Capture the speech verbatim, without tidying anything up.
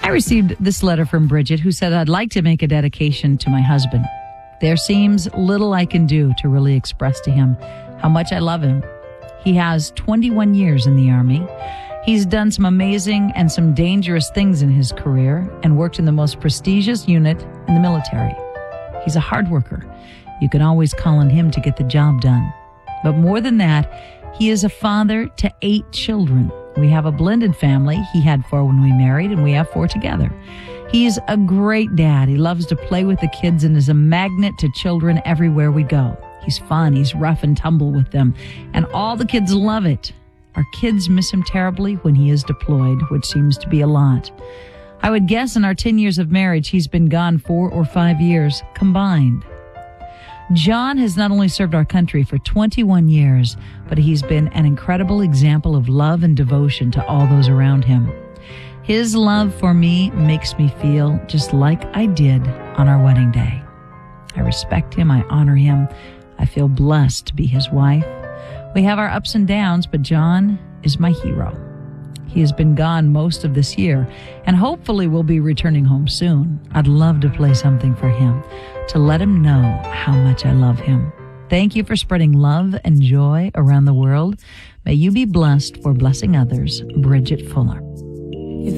I received this letter from Bridget, who said, I'd like to make a dedication to my husband. There seems little I can do to really express to him how much I love him. He has twenty-one years in the Army. He's done some amazing and some dangerous things in his career and worked in the most prestigious unit in the military. He's a hard worker. You can always call on him to get the job done. But more than that, he is a father to eight children. We have a blended family. He had four when we married, and we have four together. He's a great dad. He loves to play with the kids and is a magnet to children everywhere we go. He's fun. He's rough and tumble with them, and all the kids love it. Our kids miss him terribly when he is deployed, which seems to be a lot. I would guess in our ten years of marriage, he's been gone four or five years combined. John has not only served our country for twenty-one years, but he's been an incredible example of love and devotion to all those around him. His love for me makes me feel just like I did on our wedding day. I respect him. I honor him. I feel blessed to be his wife. We have our ups and downs, but John is my hero. He has been gone most of this year, and hopefully will be returning home soon. I'd love to play something for him to let him know how much I love him. Thank you for spreading love and joy around the world. May you be blessed for blessing others. Bridget Fuller.